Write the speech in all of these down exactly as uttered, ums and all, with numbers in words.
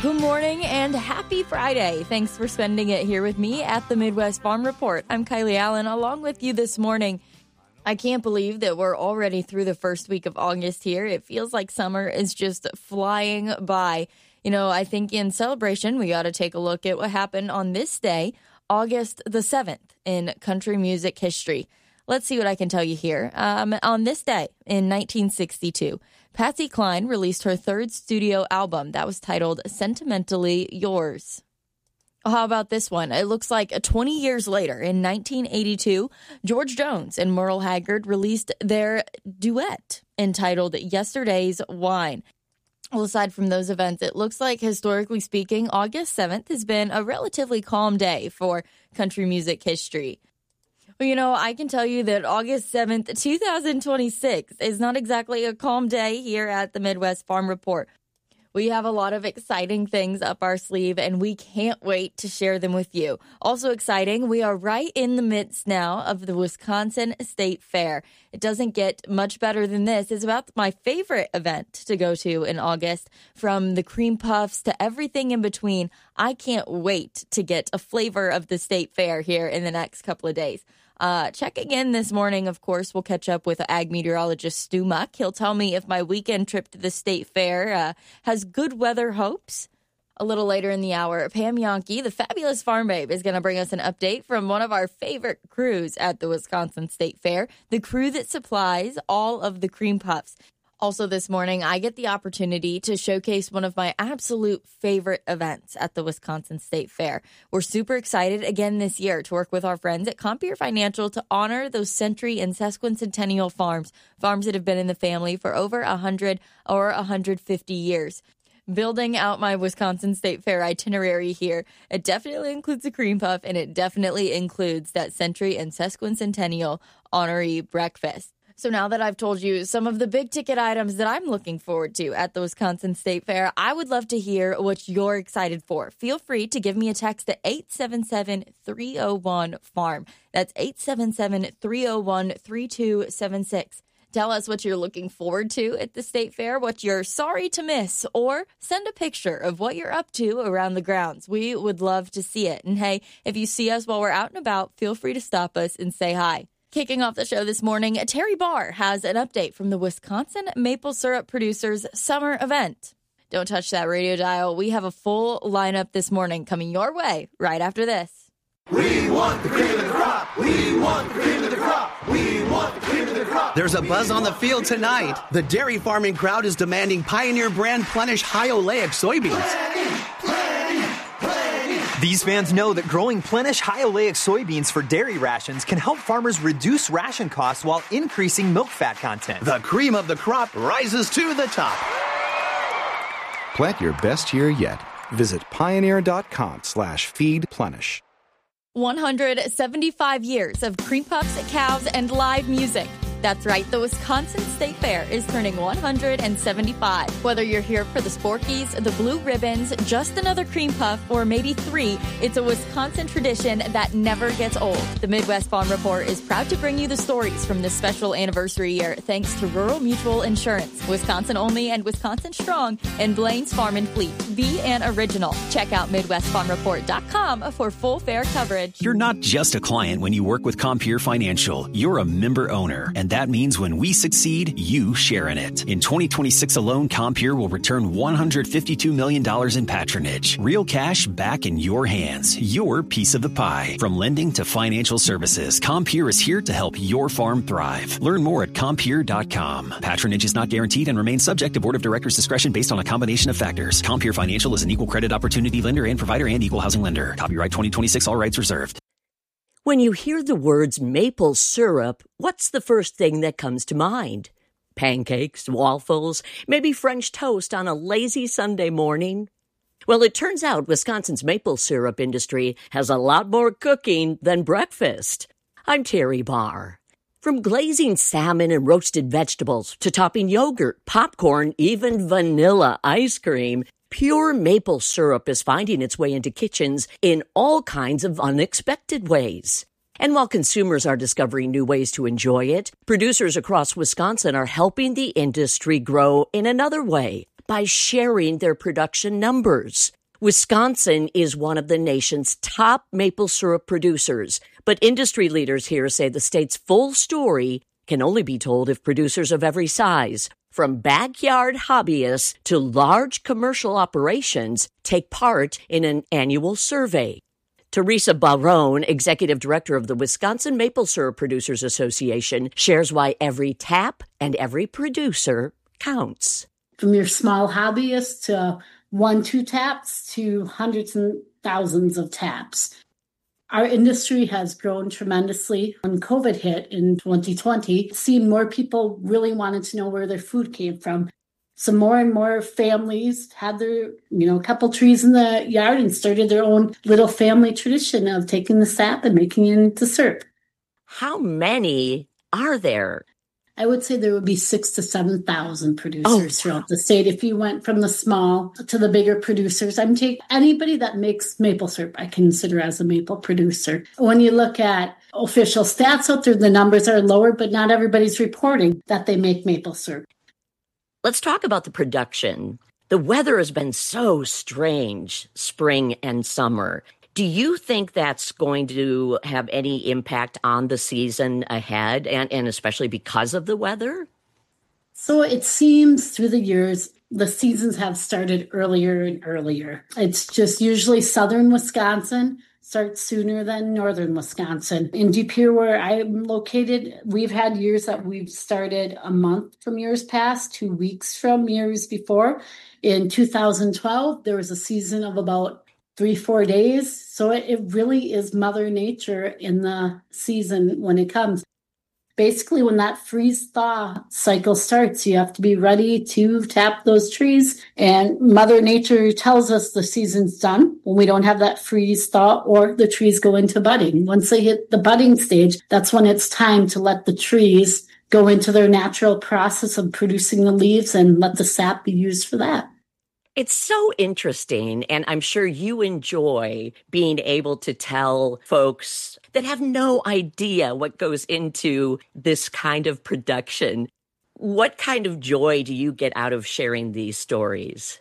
Good morning and happy Friday. Thanks for spending it here with me at the Midwest Farm Report. I'm Kylie Allen along with you this morning. I can't believe that we're already through the first week of August here. It feels like summer is just flying by. You know, I think in celebration, we got to take a look at what happened on this day, August the seventh, in country music history. Let's see what I can tell you here. Um, on this day in nineteen sixty-two, Patsy Cline released her third studio album that was titled Sentimentally Yours. How about this one? It looks like twenty years later, in nineteen eighty-two, George Jones and Merle Haggard released their duet entitled Yesterday's Wine. Well, aside from those events, it looks like, historically speaking, August seventh has been a relatively calm day for country music history. Well, you know, I can tell you that August seventh, twenty twenty-six is not exactly a calm day here at the Midwest Farm Report. We have a lot of exciting things up our sleeve, and we can't wait to share them with you. Also exciting, we are right in the midst now of the Wisconsin State Fair. It doesn't get much better than this. It's about my favorite event to go to in August. From the cream puffs to everything in between, I can't wait to get a flavor of the State Fair here in the next couple of days. Uh, checking in this morning, of course, we'll catch up with ag meteorologist Stu Muck. He'll tell me if my weekend trip to the State Fair uh, has good weather hopes. A little later in the hour, Pam Yankee, the fabulous farm babe, is going to bring us an update from one of our favorite crews at the Wisconsin State Fair, the crew that supplies all of the cream puffs. Also this morning, I get the opportunity to showcase one of my absolute favorite events at the Wisconsin State Fair. We're super excited again this year to work with our friends at Compeer Financial to honor those century and sesquicentennial farms, farms that have been in the family for over one hundred or one hundred fifty years. Building out my Wisconsin State Fair itinerary here, it definitely includes a cream puff, and it definitely includes that century and sesquicentennial honoree breakfast. So now that I've told you some of the big ticket items that I'm looking forward to at the Wisconsin State Fair, I would love to hear what you're excited for. Feel free to give me a text at eight seven seven, three oh one, farm. That's eight seven seven, three oh one, three two seven six. Tell us what you're looking forward to at the State Fair, what you're sorry to miss, or send a picture of what you're up to around the grounds. We would love to see it. And hey, if you see us while we're out and about, feel free to stop us and say hi. Kicking off the show this morning, Terry Barr has an update from the Wisconsin Maple Syrup Producers Summer Event. Don't touch that radio dial. We have a full lineup this morning coming your way right after this. We want the cream of the crop. We want the cream of the crop. We want the cream of the crop. There's a buzz on the field tonight. The dairy farming crowd is demanding Pioneer brand Plenish high oleic soybeans. Plenty, plenty, plenty. These fans know that growing Plenish high oleic soybeans for dairy rations can help farmers reduce ration costs while increasing milk fat content. The cream of the crop rises to the top. Plant your best year yet. Visit pioneer.com slash feed Plenish. one hundred seventy-five years of cream puffs, cows, and live music. That's right, the Wisconsin State Fair is turning one hundred seventy-five. Whether you're here for the Sporkies, the Blue Ribbons, just another cream puff, or maybe three, it's a Wisconsin tradition that never gets old. The Midwest Farm Report is proud to bring you the stories from this special anniversary year thanks to Rural Mutual Insurance, Wisconsin only and Wisconsin strong, and Blaine's Farm and Fleet. Be an original. Check out midwest farm report dot com for full fair coverage. You're not just a client when you work with Compeer Financial. You're a member owner, and that means when we succeed, you share in it. In twenty twenty-six alone, Compeer will return one hundred fifty-two million dollars in patronage. Real cash back in your hands. Your piece of the pie. From lending to financial services, Compeer is here to help your farm thrive. Learn more at compeer dot com. Patronage is not guaranteed and remains subject to board of directors' discretion based on a combination of factors. Compeer Financial is an equal credit opportunity lender and provider and equal housing lender. Copyright twenty twenty-six, all rights reserved. When you hear the words maple syrup, what's the first thing that comes to mind? Pancakes, waffles, maybe French toast on a lazy Sunday morning? Well, it turns out Wisconsin's maple syrup industry has a lot more cooking than breakfast. I'm Terry Barr. From glazing salmon and roasted vegetables to topping yogurt, popcorn, even vanilla ice cream, pure maple syrup is finding its way into kitchens in all kinds of unexpected ways. And while consumers are discovering new ways to enjoy it, producers across Wisconsin are helping the industry grow in another way by sharing their production numbers. Wisconsin is one of the nation's top maple syrup producers, but industry leaders here say the state's full story can only be told if producers of every size, from backyard hobbyists to large commercial operations, take part in an annual survey. Teresa Barone, executive director of the Wisconsin Maple Syrup Producers Association, shares why every tap and every producer counts. From your small hobbyist to one, two taps to hundreds and thousands of taps. Our industry has grown tremendously. When COVID hit in twenty twenty, it seemed more people really wanted to know where their food came from. So more and more families had their, you know, a couple trees in the yard and started their own little family tradition of taking the sap and making it into syrup. How many are there? I would say there would be six to seven thousand producers oh, throughout the state. If you went from the small to the bigger producers, I'm taking anybody that makes maple syrup, I consider as a maple producer. When you look at official stats out there, the numbers are lower, but not everybody's reporting that they make maple syrup. Let's talk about the production. The weather has been so strange, spring and summer. Do you think that's going to have any impact on the season ahead, and, and especially because of the weather? So it seems through the years, the seasons have started earlier and earlier. It's just usually southern Wisconsin starts sooner than northern Wisconsin. In De Pere, where I'm located, we've had years that we've started a month from years past, two weeks from years before. In two thousand twelve, there was a season of about three, four days. So it, it really is Mother Nature in the season when it comes. Basically, when that freeze-thaw cycle starts, you have to be ready to tap those trees. And Mother Nature tells us the season's done when we don't have that freeze-thaw or the trees go into budding. Once they hit the budding stage, that's when it's time to let the trees go into their natural process of producing the leaves and let the sap be used for that. It's so interesting, and I'm sure you enjoy being able to tell folks that have no idea what goes into this kind of production. What kind of joy do you get out of sharing these stories?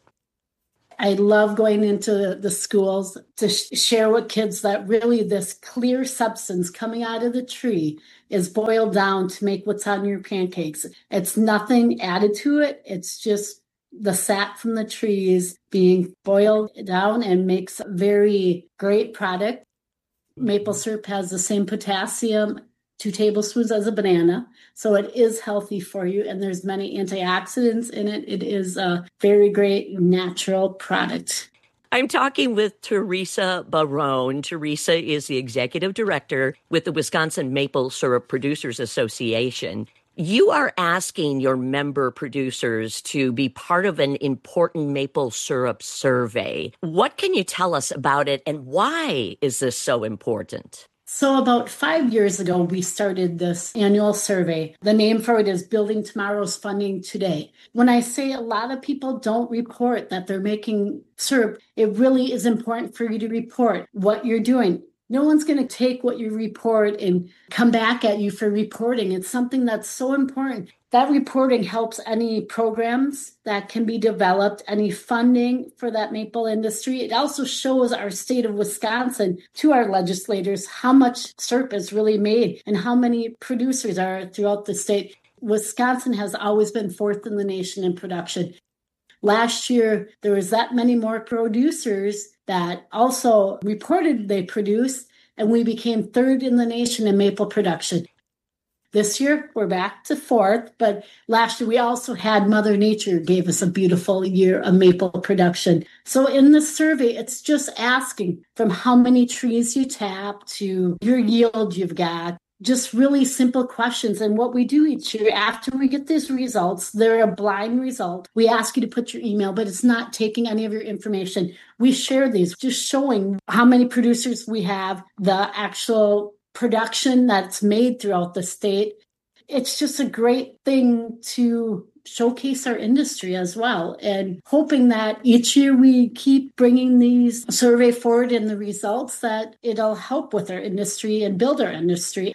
I love going into the schools to sh- share with kids that really this clear substance coming out of the tree is boiled down to make what's on your pancakes. It's nothing added to it. It's just the sap from the trees being boiled down and makes a very great product. Maple syrup has the same potassium, two tablespoons as a banana. So it is healthy for you. And there's many antioxidants in it. It is a very great natural product. I'm talking with Teresa Barone. Teresa is the executive director with the Wisconsin Maple Syrup Producers Association. You are asking your member producers to be part of an important maple syrup survey. What can you tell us about it, and why is this so important? So about five years ago, we started this annual survey. The name for it is Building Tomorrow's Funding Today. When I say a lot of people don't report that they're making syrup, it really is important for you to report what you're doing. No one's going to take what you report and come back at you for reporting. It's something that's so important. That reporting helps any programs that can be developed, any funding for that maple industry. It also shows our state of Wisconsin to our legislators how much syrup is really made and how many producers are throughout the state. Wisconsin has always been fourth in the nation in production. Last year, there was that many more producers that also reported they produced, and we became third in the nation in maple production. This year, we're back to fourth, but last year we also had Mother Nature gave us a beautiful year of maple production. So in the survey, it's just asking from how many trees you tap to your yield you've got. Just really simple questions. And what we do each year after we get these results, they're a blind result. We ask you to put your email, but it's not taking any of your information. We share these, just showing how many producers we have, the actual production that's made throughout the state. It's just a great thing to showcase our industry as well, and hoping that each year we keep bringing these survey forward and the results that it'll help with our industry and build our industry.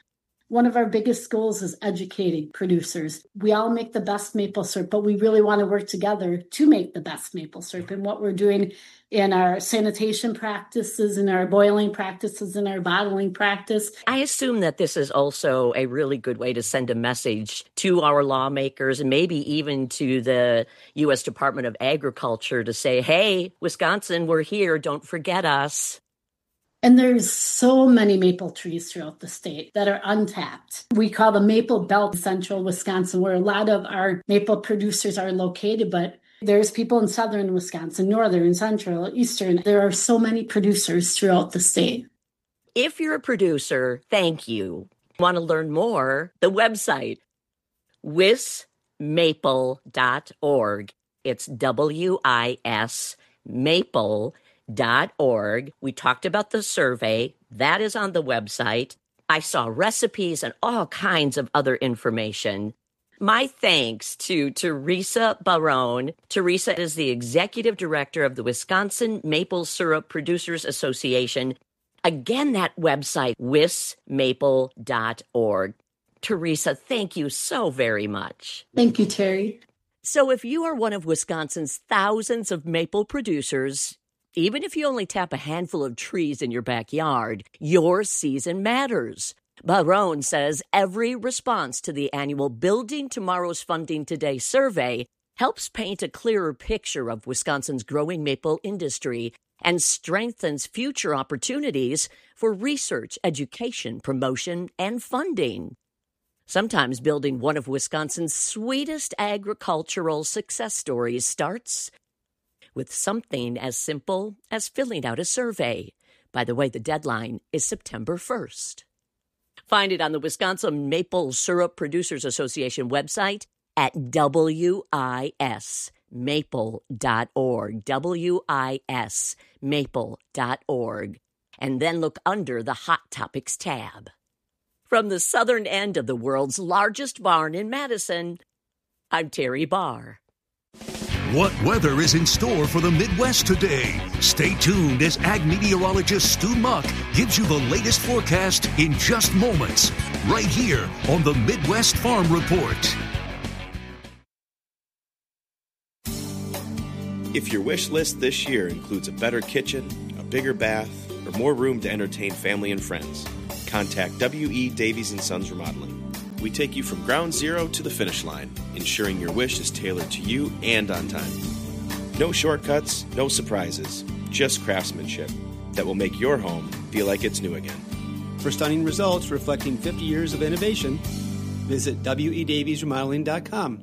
One of our biggest goals is educating producers. We all make the best maple syrup, but we really want to work together to make the best maple syrup. And what we're doing in our sanitation practices, in our boiling practices, in our bottling practice. I assume that this is also a really good way to send a message to our lawmakers and maybe even to the U S Department of Agriculture to say, hey, Wisconsin, we're here. Don't forget us. And there's so many maple trees throughout the state that are untapped. We call the Maple Belt Central Wisconsin, where a lot of our maple producers are located, but there's people in southern Wisconsin, northern, central, eastern. There are so many producers throughout the state. If you're a producer, thank you. Want to learn more? The website, wis maple dot org. It's W I S maple dot org. We talked about the survey. That is on the website. I saw recipes and all kinds of other information. My thanks to Teresa Barone. Teresa is the executive director of the Wisconsin Maple Syrup Producers Association. Again, that website, wis maple dot org. Teresa, thank you so very much. Thank you, Terry. So if you are one of Wisconsin's thousands of maple producers, even if you only tap a handful of trees in your backyard, your season matters. Barone says every response to the annual Building Tomorrow's Funding Today survey helps paint a clearer picture of Wisconsin's growing maple industry and strengthens future opportunities for research, education, promotion, and funding. Sometimes building one of Wisconsin's sweetest agricultural success stories starts with something as simple as filling out a survey. By the way, the deadline is September first. Find it on the Wisconsin Maple Syrup Producers Association website at W I S maple dot org, W I S maple dot org, and then look under the Hot Topics tab. From the southern end of the world's largest barn in Madison, I'm Terry Barr. What weather is in store for the Midwest today? Stay tuned as ag meteorologist Stu Muck gives you the latest forecast in just moments, right here on the Midwest Farm Report. If your wish list this year includes a better kitchen, a bigger bath, or more room to entertain family and friends, contact W E. Davies and Sons Remodeling. We take you from ground zero to the finish line, ensuring your wish is tailored to you and on time. No shortcuts, no surprises, just craftsmanship that will make your home feel like it's new again. For stunning results reflecting fifty years of innovation, visit W E Davies Remodeling dot com.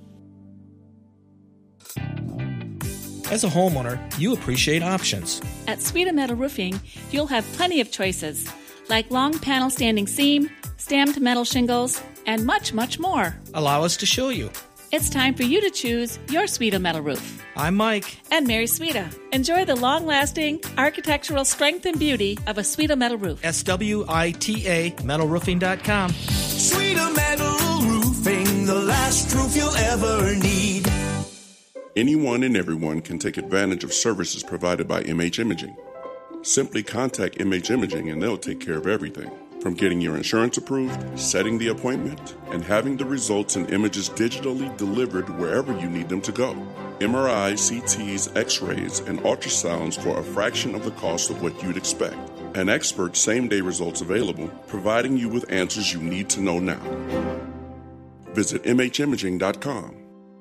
As a homeowner, you appreciate options. At Sweeta Metal Roofing, you'll have plenty of choices, like long panel standing seam, stamped metal shingles, and much, much more. Allow us to show you. It's time for you to choose your Sweeta Metal Roof. I'm Mike. And Mary Sweeta. Enjoy the long-lasting architectural strength and beauty of a Sweeta Metal Roof. S W I T A metal roofing dot com. Sweeta Metal Roofing, the last roof you'll ever need. Anyone and everyone can take advantage of services provided by M H Imaging. Simply contact M H Imaging and they'll take care of everything. From getting your insurance approved, setting the appointment, and having the results and images digitally delivered wherever you need them to go. M R Is, C Ts, X-rays, and ultrasounds for a fraction of the cost of what you'd expect. An expert same-day results available, providing you with answers you need to know now. Visit M H imaging dot com.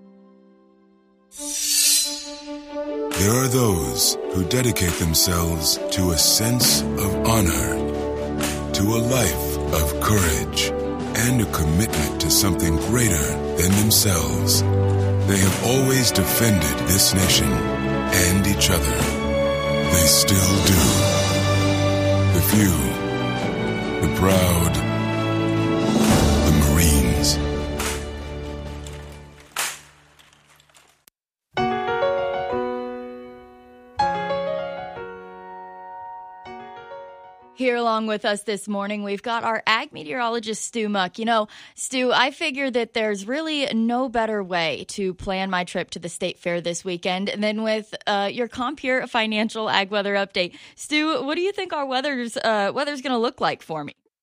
There are those who dedicate themselves to a sense of honor, to a life of courage, and a commitment to something greater than themselves. They have always defended this nation and each other. They still do. The few, the proud, the Marines. Here along with us this morning, we've got our ag meteorologist, Stu Muck. You know, Stu, I figure that there's really no better way to plan my trip to the state fair this weekend than with uh, your Compeer Financial Ag Weather Update. Stu, what do you think our weather's uh, weather's going to look like for me?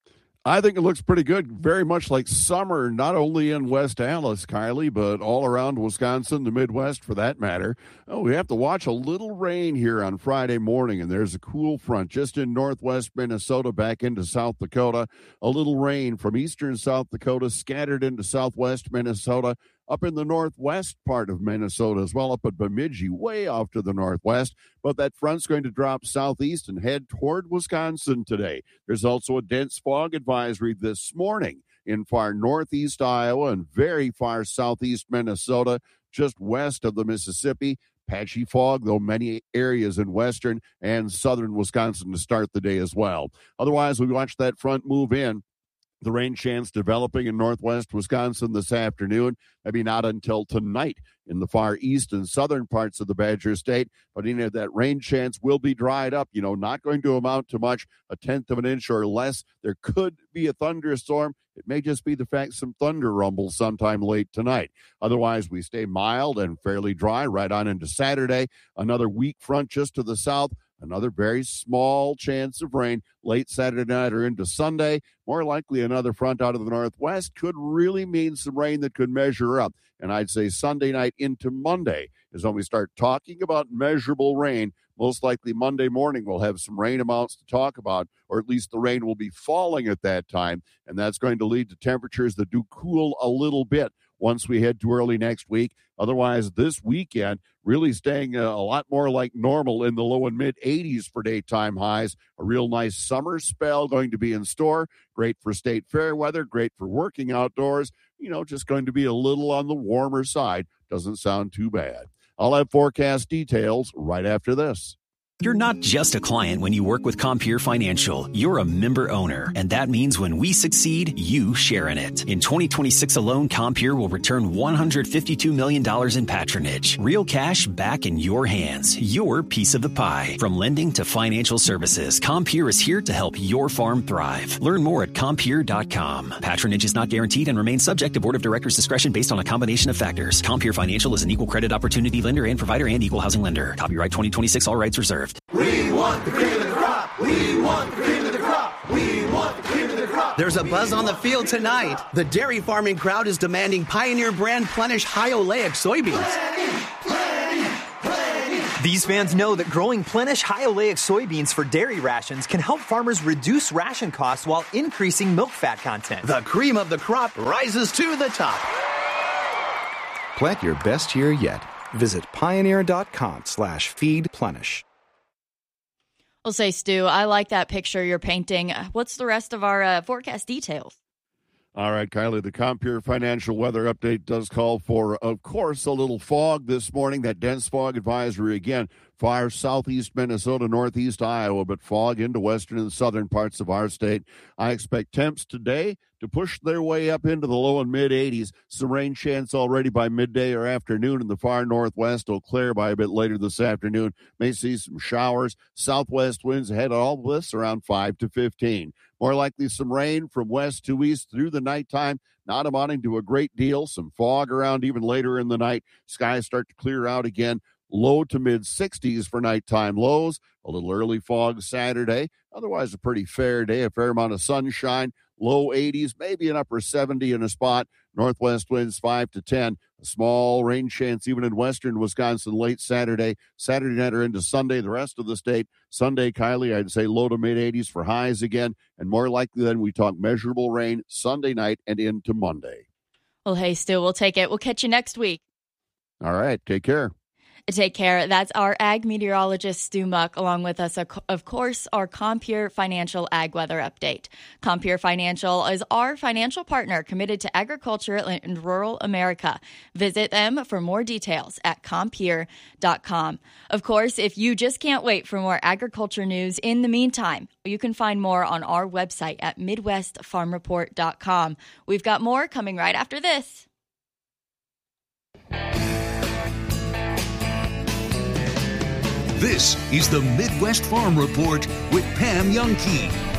I think it looks pretty good, very much like summer, not only in West Allis, Kylie, but all around Wisconsin, the Midwest for that matter. Oh, we have to watch a little rain here on Friday morning, and there's a cool front just in northwest Minnesota back into South Dakota. A little rain from eastern South Dakota scattered into southwest Minnesota, up in the northwest part of Minnesota as well, up at Bemidji, way off to the northwest. But that front's going to drop southeast and head toward Wisconsin today. There's also a dense fog advisory this morning in far northeast Iowa and very far southeast Minnesota, just west of the Mississippi. Patchy fog, though, many areas in western and southern Wisconsin to start the day as well. Otherwise, we watch that front move in. The rain chance developing in northwest Wisconsin this afternoon, maybe not until tonight in the far east and southern parts of the Badger State. But you know, that rain chance will be dried up, you know, not going to amount to much, a tenth of an inch or less. There could be a thunderstorm. It may just be the fact some thunder rumbles sometime late tonight. Otherwise, we stay mild and fairly dry right on into Saturday. Another weak front just to the south. Another very small chance of rain late Saturday night or into Sunday. More likely another front out of the northwest could really mean some rain that could measure up. And I'd say Sunday night into Monday is when we start talking about measurable rain. Most likely Monday morning we'll have some rain amounts to talk about, or at least the rain will be falling at that time. And that's going to lead to temperatures that do cool a little bit once we head to early next week. Otherwise, this weekend, really staying a, a lot more like normal in the low and mid eighties for daytime highs. A real nice summer spell going to be in store. Great for state fair weather, great for working outdoors. You know, just going to be a little on the warmer side. Doesn't sound too bad. I'll have forecast details right after this. You're not just a client when you work with Compeer Financial. You're a member owner, and that means when we succeed, you share in it. In twenty twenty-six alone, Compeer will return one hundred fifty-two million dollars in patronage. Real cash back in your hands. Your piece of the pie. From lending to financial services, Compeer is here to help your farm thrive. Learn more at compeer dot com. Patronage is not guaranteed and remains subject to board of directors' discretion based on a combination of factors. Compeer Financial is an equal credit opportunity lender and provider and equal housing lender. Copyright twenty twenty-six, all rights reserved. We want the cream of the crop. We want the cream of the crop. We want the cream of the crop. There's a buzz on the field tonight. The dairy farming crowd is demanding Pioneer brand Plenish high oleic soybeans. Plenty, plenty, plenty. These fans know that growing Plenish high oleic soybeans for dairy rations can help farmers reduce ration costs while increasing milk fat content. The cream of the crop rises to the top. Plant your best year yet. Visit pioneer.com slash feed Plenish. We'll say, Stu, I like that picture you're painting. What's the rest of our uh, forecast details? All right, Kylie, the Compeer Financial Weather Update does call for, of course, a little fog this morning. That dense fog advisory, again, far southeast Minnesota, northeast Iowa, but fog into western and southern parts of our state. I expect temps today to push their way up into the low and mid eighties. Some rain chance already by midday or afternoon in the far northwest. Will clear by a bit later this afternoon. May see some showers. Southwest winds ahead of all this around five to fifteen. More likely some rain from west to east through the nighttime, not amounting to a great deal. Some fog around even later in the night. Skies start to clear out again. Low to mid sixties for nighttime lows. A little early fog Saturday. Otherwise a pretty fair day, a fair amount of sunshine. Low eighties, maybe an upper seventy in a spot. Northwest winds five to ten. A small rain chance even in western Wisconsin late Saturday. Saturday night or into Sunday, the rest of the state. Sunday, Kylie, I'd say low to mid eighties for highs again. And more likely than we talk measurable rain Sunday night and into Monday. Well, hey, Stu, we'll take it. We'll catch you next week. All right, take care. Take care. That's our ag meteorologist, Stu Muck, along with us, of course, our Compeer Financial Ag Weather Update. Compeer Financial is our financial partner committed to agriculture and rural America. Visit them for more details at compeer dot com. Of course, if you just can't wait for more agriculture news in the meantime, you can find more on our website at midwest farm report dot com. We've got more coming right after this. This is the Midwest Farm Report with Pam Youngkey.